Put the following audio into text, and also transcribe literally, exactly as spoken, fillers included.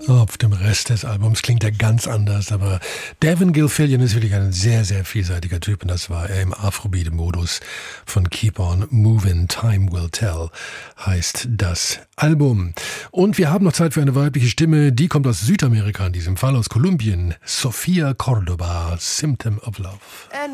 Auf dem Rest des Albums klingt er ganz anders, aber Devin Gilfillian ist wirklich ein sehr, sehr vielseitiger Typ und das war er im Afrobeat-Modus von Keep on Moving, Time Will Tell heißt das Album. Und wir haben noch Zeit für eine weibliche Stimme, die kommt aus Südamerika, in diesem Fall aus Kolumbien, Sofia Cordoba, Symptom of Love.